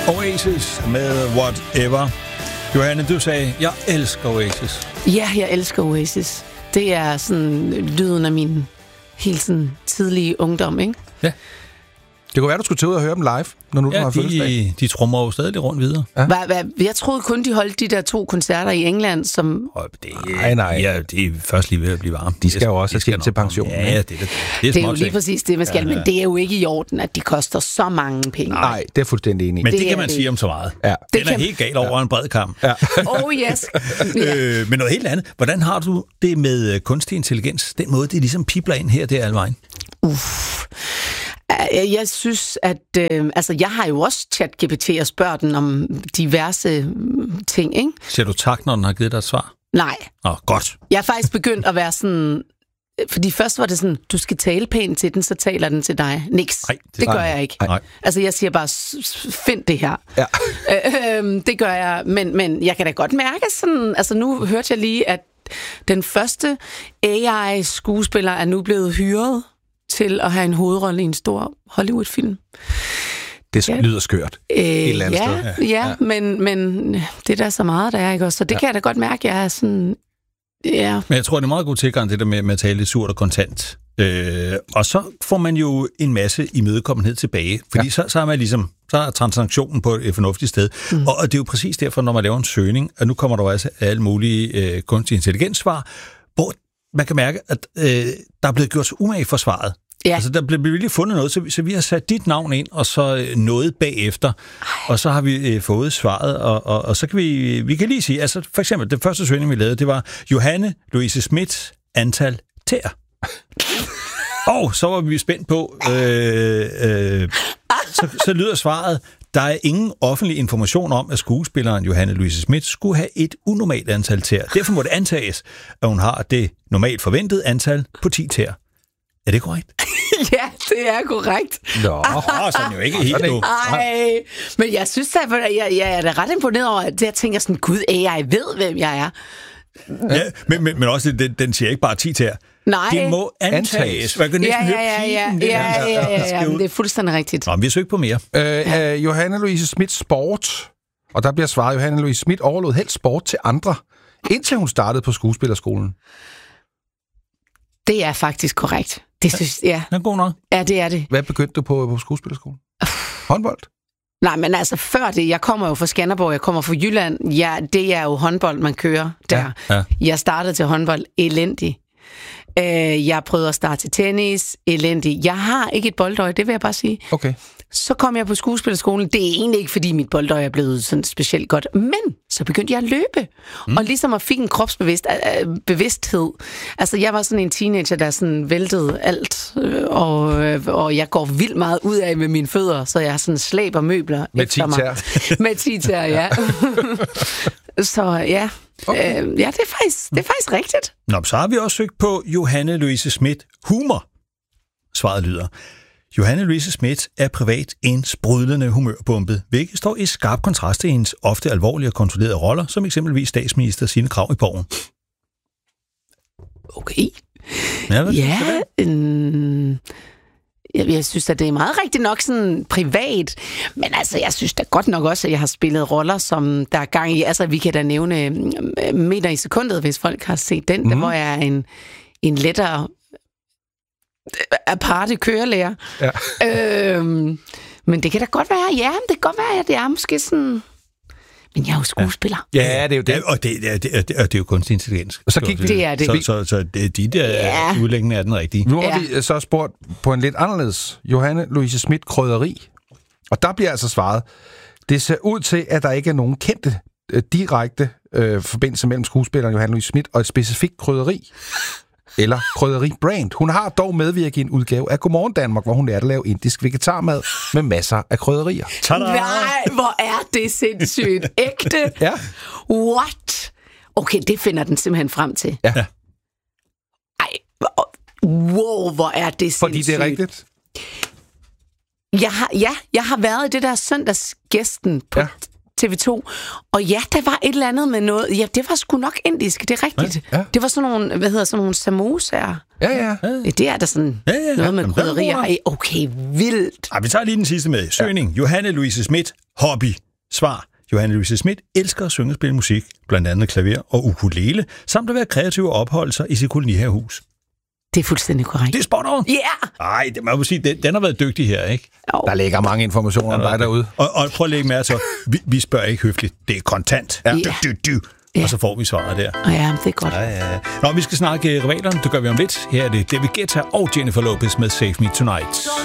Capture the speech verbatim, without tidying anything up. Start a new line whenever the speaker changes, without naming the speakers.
Oasis med Whatever. Johanne, du sagde, jeg elsker Oasis.
Ja, jeg elsker Oasis. Det er sådan lyden af min helt sådan tidlige ungdom, ikke?
Ja. Det kunne være, du skulle tage ud og høre dem live, når nu
ja,
du har
de,
fødselsdag.
de trummer jo stadig rundt videre.
Ja. Hva, hva, jeg troede kun, de holdt de der to koncerter i England, som...
Og det,
nej, nej.
Ja, det er først lige ved at blive varmt.
De skal jo også have til pension.
Ja, ja, det, det, det, det er,
det er jo lige præcis det, man skal. Ja, ja. Men det er jo ikke i orden, at de koster så mange penge.
Nej, det er fuldstændig enig.
Men det,
det
kan man
det.
sige om så meget.
Ja.
Den det er helt galt over ja. en bred kam.
Ja.
Oh yes. Ja.
øh, men noget helt andet. Hvordan har du det med kunstig intelligens? Den måde, det ligesom pibler ind her, det er alvejen.
Uff. Jeg synes, at... Øh, altså, jeg har jo også ChatGPT og spørger den om diverse ting, ikke?
Siger du tak, når den har givet dig et svar?
Nej.
Åh, oh, godt.
Jeg er faktisk begyndt at være sådan... Fordi først var det sådan, du skal tale pænt til den, så taler den til dig. Niks.
Nej,
det, det gør jeg ikke.
Nej.
Altså, jeg siger bare, find det her.
Ja.
Øh, øh, det gør jeg, men, men jeg kan da godt mærke sådan... Altså, nu hørte jeg lige, at den første A I-skuespiller er nu blevet hyret til at have en hovedrolle i en stor Hollywood-film.
Det ja. lyder skørt.
Øh,
et eller andet
ja,
sted.
Ja, ja, men, men det er der så meget, der er, ikke også? Så det ja. kan jeg da godt mærke, jeg er sådan... Ja.
Men jeg tror, det er meget god tilgang, det der med, med at tale lidt surt og kontant. Øh, og så får man jo en masse imødekommenhed tilbage, fordi ja. så, så er man ligesom, så er transaktionen på et fornuftigt sted. Mm. Og, og det er jo præcis derfor, når man laver en søgning, og nu kommer der jo altså alle mulige øh, kunstig intelligenssvar, hvor man kan mærke, at øh, der er blevet gjort umage for svaret. Ja. Altså, der blev virkelig fundet noget, så vi, så vi har sat dit navn ind, og så noget bagefter, Ej. og så har vi øh, fået svaret, og, og, og så kan vi, vi kan lige sige, altså for eksempel, det første søgning, vi lavede, det var Johanne Louise Smith, antal tæer. Og så var vi spændt på, øh, øh, så, så lyder svaret, der er ingen offentlig information om, at skuespilleren Johanne Louise Smith skulle have et unormalt antal tæer. Derfor må det antages, at hun har det normalt forventede antal på ti tæer. Er det korrekt?
Ja, det er korrekt.
Nå, oh, så er jo ikke helt nu.
Ej, men jeg synes, at jeg, jeg er da ret imponeret over, at jeg tænker sådan, gud, A I ved, hvem jeg er.
Ja, men, men, men også, den, den siger ikke bare ti tæer.
Nej.
Det må antages. Man kan næsten
ja, ja, ja, ja, ja, ja, ja, ja, ja, det er fuldstændig rigtigt.
Nå, vi har søgt på mere.
Øh, ja. øh, Johanne Louise Smith sport, og der bliver svaret, Johanne Louise Smith overlod helt sport til andre, indtil hun startede på skuespillerskolen.
Det er faktisk korrekt. Det synes ja.
Det er god nok.
Ja, det er det.
Hvad begyndte du på på skuespillerskolen? Håndbold?
Nej, men altså før det, jeg kommer jo fra Skanderborg, jeg kommer fra Jylland. Ja, det er jo håndbold, man kører der.
Ja, ja.
Jeg startede til håndbold elendig. Øh, jeg prøvede at starte til tennis elendig. Jeg har ikke et boldøje, det vil jeg bare sige.
Okay.
Så kom jeg på skuespillerskolen. Det er egentlig ikke, fordi mit boldøje er blevet sådan specielt godt. Men så begyndte jeg at løbe. Mm. Og ligesom at fik en kropsbevidsthed. Altså, jeg var sådan en teenager, der sådan væltede alt. Og, og jeg går vildt meget ud af med mine fødder, så jeg sådan slæber møbler
med
efter mig. Med ti tæer, ja. Så ja. Okay. Øh, ja, det er, faktisk, det er faktisk rigtigt.
Nå, så har vi også søgt på Johanne Louise Smith humor. Svaret lyder: Johanne Louise Smith er privat en sprudlende humørbombe, hvilket står i skarp kontrast til hendes ofte alvorlige og kontrollerede roller, som eksempelvis statsminister Signe Krag i Borgen.
Okay.
Ja, hvad
ja øh, jeg, jeg synes, at det er meget rigtigt nok sådan privat, men altså, jeg synes da godt nok også, at jeg har spillet roller, som der er gang i. Altså, vi kan da nævne Meter i sekundet, hvis folk har set den, mm. der hvor jeg er en, en lettere aparte kørelærer. Ja. Øhm, men det kan da godt være, ja, det kan godt være, at det er måske sådan... Men jeg er jo skuespiller.
Ja, ja det er jo det.
Ja, og det, det, det, det, det er jo kunstig intelligens.
Og så gik vi,
det er det.
Så, så, så det, de der ja. udlægning er den rigtige.
Nu har ja. vi så spurgt på en lidt anderledes Johanne Louise Smith krydderi. Og der bliver altså svaret, det ser ud til, at der ikke er nogen kendte øh, direkte øh, forbindelse mellem skuespilleren Johanne Louise Smith og et specifikt krydderi. Eller krydderi-brand. Hun har dog medvirket i en udgave af Godmorgen Danmark, hvor hun lærte at lave indisk vegetarmad med masser af krydderier.
Tada!
Nej, hvor er det sindssygt ægte.
Ja.
What? Okay, det finder den simpelthen frem til.
Ja.
Ej, wow, hvor er det sindssygt.
Fordi det er rigtigt.
Jeg har, ja, jeg har været i det der søndagsgæsten på,
ja.
T V to. Og ja, der var et eller andet med noget. Ja, det var sgu nok indisk, det er rigtigt.
Ja.
Det var sådan nogle, hvad hedder sådan nogle samosaer.
Ja, ja.
Ja, det er der sådan
Ja, ja, ja.
noget med
Jamen, der er
krydderier.
god nok.
Ej, okay, vildt.
Ej, vi tager lige den sidste med. Søgning. Ja. Johanne Louise Schmidt. Hobby. Svar. Johanne Louise Schmidt elsker at synge og spille musik, blandt andet klaver og ukulele, samt at være kreativ og opholde sig i sit kolonihavehus.
Det er fuldstændig korrekt.
Det er spot on.
Ja! Yeah.
Ej, det må jeg sige, den, den har været dygtig her, ikke?
Der ligger mange informationer om dig derude.
Og, og prøv at lægge mærke til, vi, vi spørger ikke høfligt. Det er kontant.
Ja.
Du, du, du.
Ja.
Og så får vi svaret der.
Og ja, det er godt.
Ja, ja, ja. Nå, vi skal snakke rivalerne. Det gør vi om lidt. Her er det David Guetta og Jennifer Lopez med Save Me Tonight.